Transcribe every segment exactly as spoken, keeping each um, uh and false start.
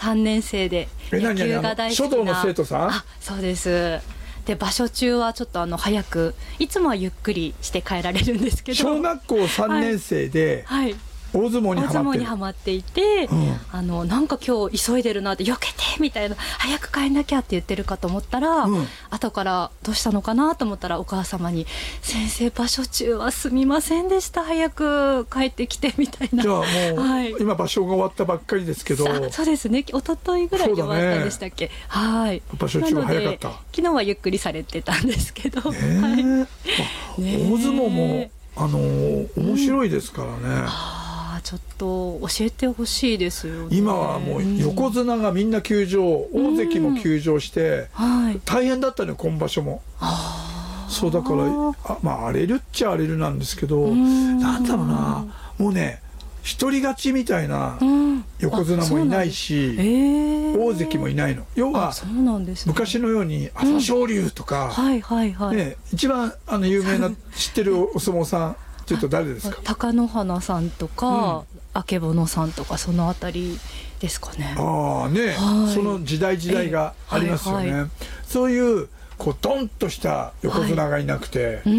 さんねん生で野球が大好きな書道の生徒さん。 あ、そうです。で場所中はちょっとあの早く、いつもはゆっくりして帰られるんですけど、 小学校さんねん生で、 はい、はい、 大相撲に大相撲ハマってる。 にはまっていて、うん、あのなんか今日急いでるなって、避けてみたいな、早く帰んなきゃって言ってるかと思ったら、うん、後からどうしたのかなと思ったら、お母様に先生場所中はすみませんでした、早く帰ってきてみたいな。 じゃあもう、はい、今場所が終わったばっかりですけど、 そうですね、一昨日ぐらいに終わったんでしたっけ、ね、はい、 場所中は早かった。 昨日はゆっくりされてたんですけど、ね、 はい、大相撲もあの面白いですからね、うん、 ちょっと教えてほしいですよね。 今はもう横綱がみんな休場、うん、大関も休場して、はい、大変だったね、今場所も。そうだからあ、まあ、荒れるっちゃ荒れるなんですけど、なんだろうな、もうね一人勝ちみたいな横綱もいないし、大関もいないの。要は昔のように朝青龍とか、一番あの有名な知ってるお相撲さんちょっと誰ですか？ 貴乃花さんとか、うん、あけぼのさんとか、そのあたりですかね。 ああね、はい、その時代時代がありますよね。はいはい、そういうこうドンとした横綱がいなくて、はい、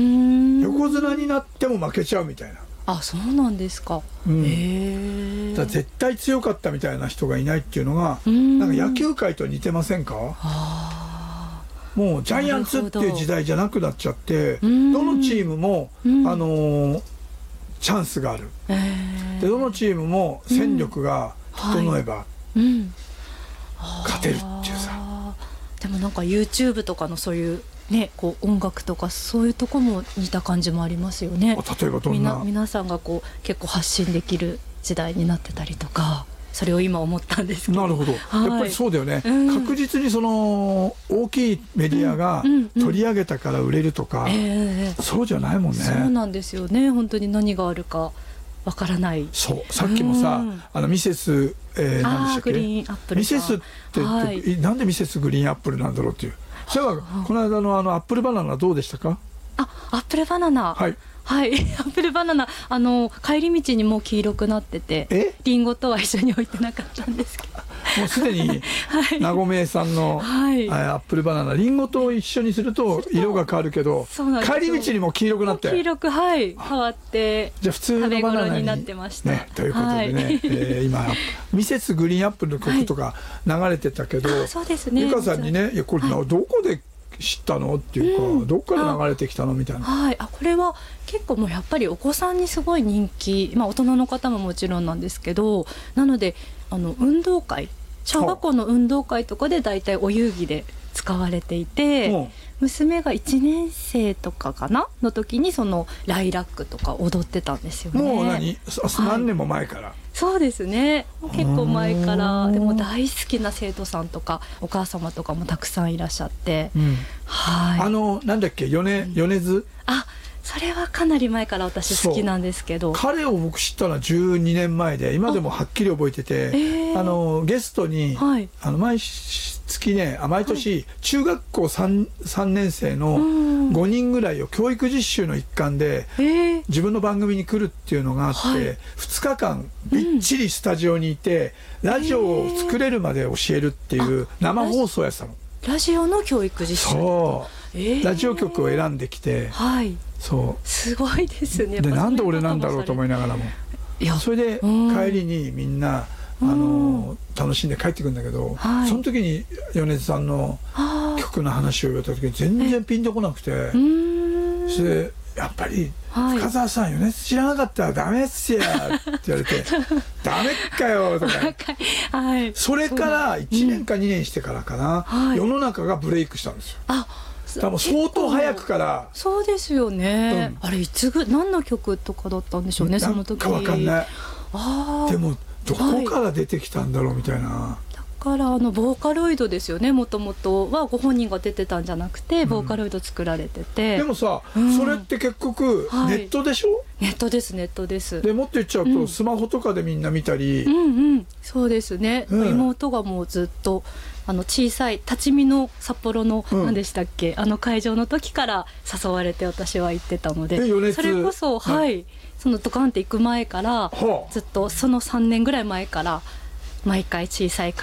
横綱になっても負けちゃうみたいな。 あ、そうなんですか。うん、へだ絶対強かったみたいな人がいないっていうのが、なんか野球界と似てませんか？もうジャイアンツっていう時代じゃなくなっちゃって、どのチームも、あのー、チャンスがある。でどのチームも戦力が整えば勝てるっていうさ。 でもなんか YouTube とかのそういうね、こう音楽とかそういうとこも似た感じもありますよね。 例えばどんな？ みな皆さんがこう結構発信できる時代になってたりとか。それを今思ったんですけど。 なるほど、はい、やっぱりそうだよね、うん、確実にその大きいメディアが取り上げたから売れるとか、うんうんうん、そうじゃないもんね。 そうなんですよね。本当に何があるかわからない。 そう、さっきもさ、うん、あのミセス、えー、何でしたっけ、 グリーンアップルミセスって、はい、なんでミセスグリーンアップルなんだろうっていう。そういえばこの間のあのアップルバナナどうでしたか？ あ、アップルバナナ、はいはい、アップルバナナ、あの帰り道にもう黄色くなってて、リンゴとは一緒に置いてなかったんですけど、 もうすでになごめいさんの、はい、アップルバナナ、リンゴと一緒にすると色が変わるけど、帰り道にも黄色くなって、 黄色く、はい、変わって、 じゃあ普通のバナナになってました、ね、ということでね、はい、えー、今ミセスグリーンアップルの曲とか流れてたけど、はい、そうですね、ゆかさんにね、いやこれ、はい、どこで知ったのっていうか、うん、どっから流れてきたのみたいな。 はい、あ、これは結構もうやっぱりお子さんにすごい人気、まあ、大人の方ももちろんなんですけど、なのであの運動会、小学校の運動会とかでだいたいお遊戯で使われていて、うん、娘がいちねん生とかかなの時にそのライラックとか踊ってたんですよね。 もう何、何年も前から、はい、 そうですね、結構前から。でも大好きな生徒さんとかお母様とかもたくさんいらっしゃって、うん、はい、 あのなんだっけ、米、米津、 あ、それはかなり前から私好きなんですけど、 彼を僕知ったのはじゅうにねんまえで、今でもはっきり覚えてて、あ、えー、あのゲストに、はい、あの毎月ね、毎年中学校 3, 3年生のごにんぐらいを教育実習の一環で自分の番組に来るっていうのがあって、はい、ふつかかんびっちりスタジオにいて、うん、ラジオを作れるまで教えるっていう生放送やってたの。 ラジオの教育実習。 そう、えー、ラジオ局を選んできて、はい、そうすごいですね。 でなんで俺なんだろうと思いながらも、いやそれで帰りにみんなあの楽しんで帰ってくるんだけど、はい、その時に米津さんの曲の話を言われた時に全然ピンとこなくて、それでやっぱり「はい、深澤さん米津知らなかったらダメっすよ」って言われて「ダメっかよ」とか、はい、それからいちねんかにねんしてからかな、うん、世の中がブレイクしたんですよ。あ、多分相当早くから。 そうですよね、うん、あれいつぐ何の曲とかだったんでしょうね、その時。 なんかわかんない。あ、でもどこから出てきたんだろうみたいな、はい、 だからあのボーカロイドですよね。もともとはご本人が出てたんじゃなくてボーカロイド作られてて、 うん、でもさ、うん、それって結局ネットでしょ、はい、 ネットですネットです。 でもっと言っちゃうと、うん、スマホとかでみんな見たり、 うんうん、そうですね、うん、妹がもうずっとあの小さい立ち見の札幌の何でしたっけ、うん、あの会場の時から誘われて私は行ってたので、それこそ、はい、そのドカンって行く前からずっとそのさんねんぐらい前から毎回小さい